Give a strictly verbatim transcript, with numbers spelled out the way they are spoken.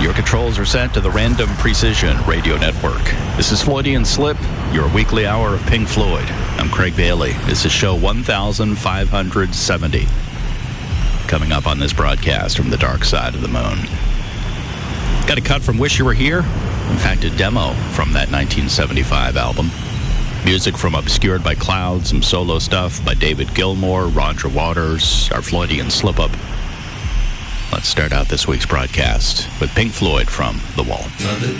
Your controls are set to the Random Precision Radio Network. This is Floydian Slip, your weekly hour of Pink Floyd. I'm Craig Bailey. This is show one thousand five hundred seventy. Coming up on this broadcast from the dark side of the moon. Got a cut from Wish You Were Here. In fact, a demo from that nineteen seventy-five album. Music from Obscured by Clouds, some solo stuff by David Gilmour, Roger Waters, our Floydian Slip-Up. Let's start out this week's broadcast with Pink Floyd from The Wall. Mother